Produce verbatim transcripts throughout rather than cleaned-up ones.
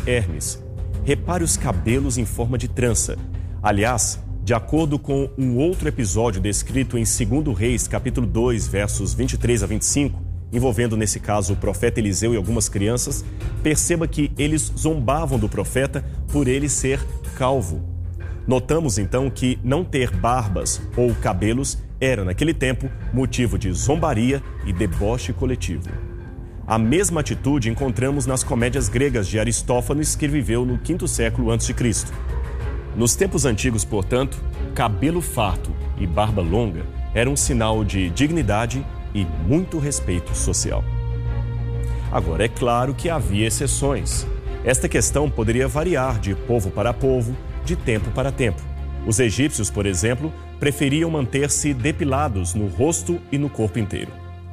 Hermes. Repare os cabelos em forma de trança. Aliás, de acordo com um outro episódio descrito em segundo Reis, capítulo dois, versos vinte e três a vinte e cinco, envolvendo nesse caso o profeta Eliseu e algumas crianças, perceba que eles zombavam do profeta por ele ser calvo. Notamos então que não ter barbas ou cabelos era, naquele tempo, motivo de zombaria e deboche coletivo. A mesma atitude encontramos nas comédias gregas de Aristófanes, que viveu no quinto século antes de Cristo. Nos tempos antigos, portanto, cabelo farto e barba longa eram um sinal de dignidade e muito respeito social. Agora, é claro que havia exceções. Esta questão poderia variar de povo para povo, de tempo para tempo. Os egípcios, por exemplo, preferiam manter-se depilados no rosto e no corpo inteiro.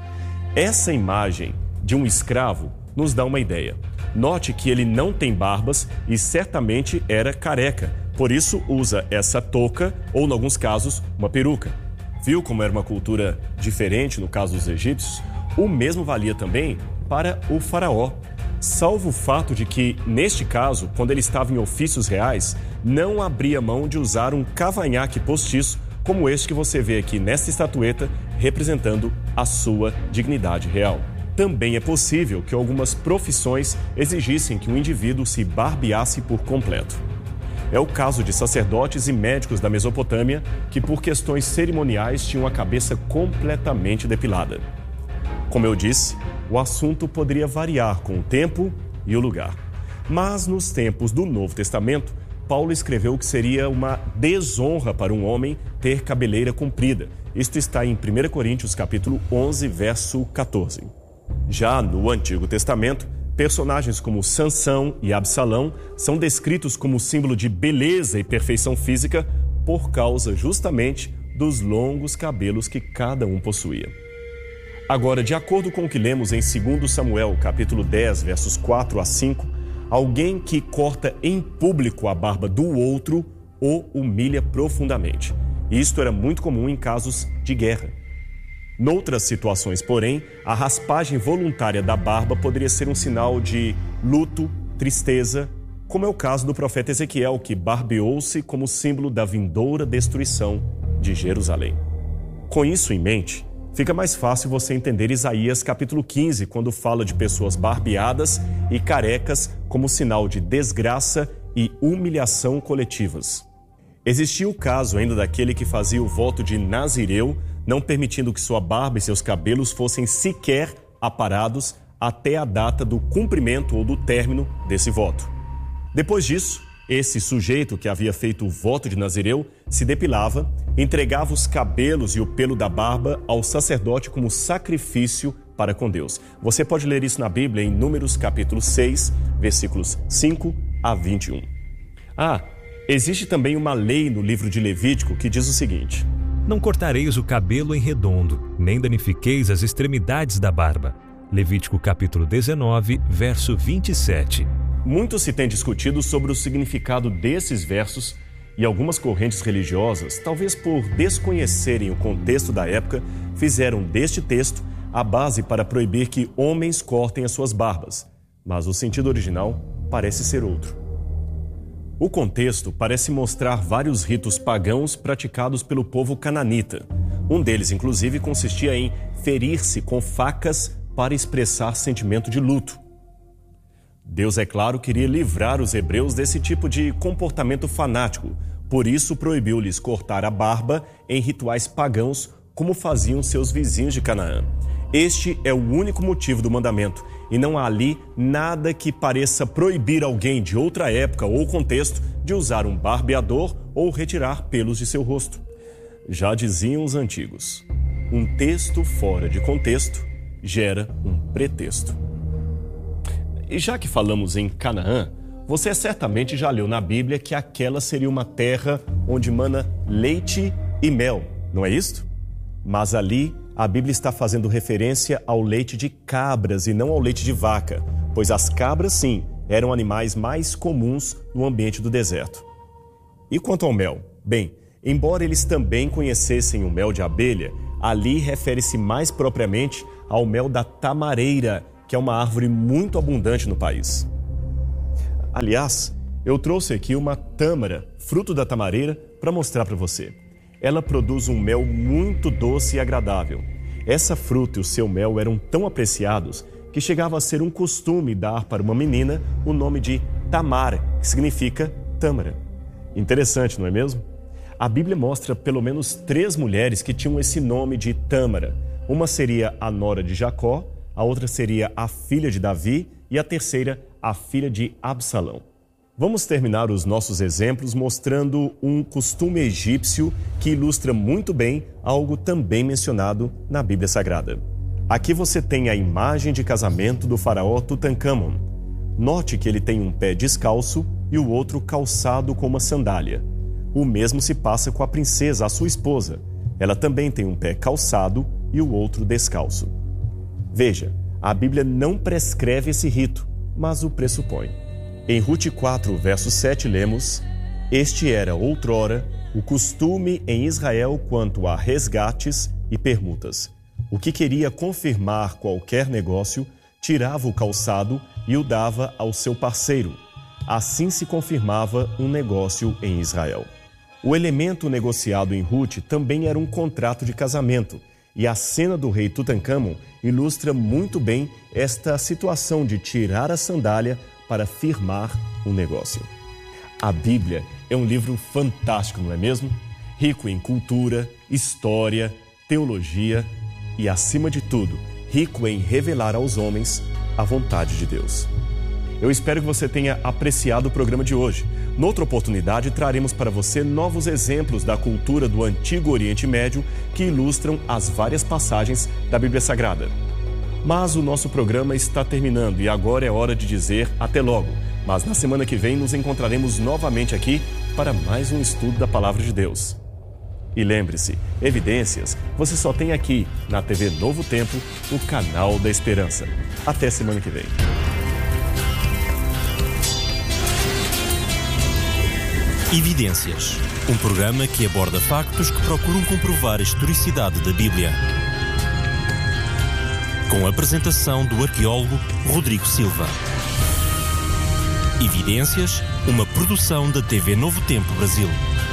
Essa imagem de um escravo nos dá uma ideia. Note que ele não tem barbas e certamente era careca, por isso usa essa touca ou, em alguns casos, uma peruca. Viu como era uma cultura diferente no caso dos egípcios? O mesmo valia também para o faraó. Salvo o fato de que, neste caso, quando ele estava em ofícios reais, não abria mão de usar um cavanhaque postiço, como este que você vê aqui nesta estatueta, representando a sua dignidade real. Também é possível que algumas profissões exigissem que o indivíduo se barbeasse por completo. É o caso de sacerdotes e médicos da Mesopotâmia que, por questões cerimoniais, tinham a cabeça completamente depilada. Como eu disse, o assunto poderia variar com o tempo e o lugar. Mas nos tempos do Novo Testamento, Paulo escreveu que seria uma desonra para um homem ter cabeleira comprida. Isto está em primeira Coríntios, capítulo onze, verso quatorze. Já no Antigo Testamento, personagens como Sansão e Absalão são descritos como símbolo de beleza e perfeição física por causa justamente dos longos cabelos que cada um possuía. Agora, de acordo com o que lemos em segundo Samuel, capítulo dez, versos quatro a cinco, alguém que corta em público a barba do outro o humilha profundamente. Isto era muito comum em casos de guerra. Noutras situações, porém, a raspagem voluntária da barba poderia ser um sinal de luto, tristeza, como é o caso do profeta Ezequiel, que barbeou-se como símbolo da vindoura destruição de Jerusalém. Com isso em mente, fica mais fácil você entender Isaías capítulo quinze, quando fala de pessoas barbeadas e carecas como sinal de desgraça e humilhação coletivas. Existia o caso ainda daquele que fazia o voto de Nazireu, não permitindo que sua barba e seus cabelos fossem sequer aparados até a data do cumprimento ou do término desse voto. Depois disso, esse sujeito que havia feito o voto de Nazireu se depilava, entregava os cabelos e o pelo da barba ao sacerdote como sacrifício para com Deus. Você pode ler isso na Bíblia em Números capítulo seis, versículos cinco a vinte e um. Ah, existe também uma lei no livro de Levítico que diz o seguinte: Não cortareis o cabelo em redondo, nem danifiqueis as extremidades da barba. Levítico capítulo dezenove, verso vinte e sete. Muito se tem discutido sobre o significado desses versos e algumas correntes religiosas, talvez por desconhecerem o contexto da época, fizeram deste texto a base para proibir que homens cortem as suas barbas, mas o sentido original parece ser outro. O contexto parece mostrar vários ritos pagãos praticados pelo povo cananita. Um deles, inclusive, consistia em ferir-se com facas para expressar sentimento de luto. Deus, é claro, queria livrar os hebreus desse tipo de comportamento fanático, por isso proibiu-lhes cortar a barba em rituais pagãos, como faziam seus vizinhos de Canaã. Este é o único motivo do mandamento, e não há ali nada que pareça proibir alguém de outra época ou contexto de usar um barbeador ou retirar pelos de seu rosto. Já diziam os antigos, um texto fora de contexto gera um pretexto. E já que falamos em Canaã, você certamente já leu na Bíblia que aquela seria uma terra onde mana leite e mel, não é isto? Mas ali a Bíblia está fazendo referência ao leite de cabras e não ao leite de vaca, pois as cabras, sim, eram animais mais comuns no ambiente do deserto. E quanto ao mel? Bem, embora eles também conhecessem o mel de abelha, ali refere-se mais propriamente ao mel da tamareira, que é uma árvore muito abundante no país. Aliás, eu trouxe aqui uma tâmara, fruto da tamareira, para mostrar para você. Ela produz um mel muito doce e agradável. Essa fruta e o seu mel eram tão apreciados que chegava a ser um costume dar para uma menina o nome de Tamar, que significa tâmara. Interessante, não é mesmo? A Bíblia mostra pelo menos três mulheres que tinham esse nome de Tâmara. Uma seria a nora de Jacó, a outra seria a filha de Davi e a terceira, a filha de Absalão. Vamos terminar os nossos exemplos mostrando um costume egípcio que ilustra muito bem algo também mencionado na Bíblia Sagrada. Aqui você tem a imagem de casamento do faraó Tutancâmon. Note que ele tem um pé descalço e o outro calçado com uma sandália. O mesmo se passa com a princesa, a sua esposa. Ela também tem um pé calçado e o outro descalço. Veja, a Bíblia não prescreve esse rito, mas o pressupõe. Em Rute quatro, verso sete, lemos: Este era, outrora, o costume em Israel quanto a resgates e permutas. O que queria confirmar qualquer negócio, tirava o calçado e o dava ao seu parceiro. Assim se confirmava um negócio em Israel. O elemento negociado em Rute também era um contrato de casamento, e a cena do rei Tutancâmon ilustra muito bem esta situação de tirar a sandália para firmar um negócio. A Bíblia é um livro fantástico, não é mesmo? Rico em cultura, história, teologia e, acima de tudo, rico em revelar aos homens a vontade de Deus. Eu espero que você tenha apreciado o programa de hoje. Noutra oportunidade, traremos para você novos exemplos da cultura do Antigo Oriente Médio que ilustram as várias passagens da Bíblia Sagrada. Mas o nosso programa está terminando e agora é hora de dizer até logo. Mas na semana que vem nos encontraremos novamente aqui para mais um estudo da Palavra de Deus. E lembre-se, Evidências você só tem aqui na T V Novo Tempo, o canal da Esperança. Até semana que vem. Evidências, um programa que aborda factos que procuram comprovar a historicidade da Bíblia. Com a apresentação do arqueólogo Rodrigo Silva. Evidências, uma produção da T V Novo Tempo Brasil.